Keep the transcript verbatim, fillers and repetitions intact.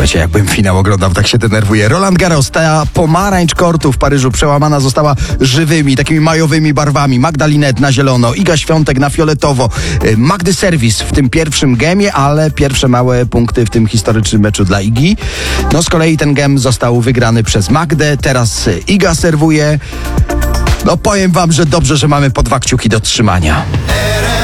Słuchajcie, jakbym finał oglądał, tak się denerwuję. Roland Garros, ta pomarańcz kortu w Paryżu przełamana została żywymi, takimi majowymi barwami. Magda Linette na zielono, Iga Świątek na fioletowo. Magdy serwis w tym pierwszym gemie, ale pierwsze małe punkty w tym historycznym meczu dla Igi. No z kolei ten gem został wygrany przez Magdę. Teraz Iga serwuje. No powiem wam, że dobrze, że mamy po dwa kciuki do trzymania.